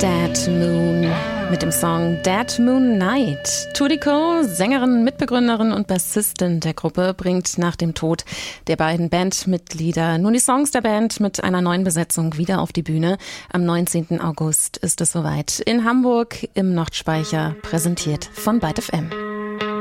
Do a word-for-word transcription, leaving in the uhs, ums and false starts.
Dead Moon mit dem Song Dead Moon Night. Tuliko, Sängerin, Mitbegründerin und Bassistin der Gruppe, bringt nach dem Tod der beiden Bandmitglieder nun die Songs der Band mit einer neuen Besetzung wieder auf die Bühne. Am neunzehnten August ist es soweit in Hamburg im Nordspeicher, präsentiert von Byte F M.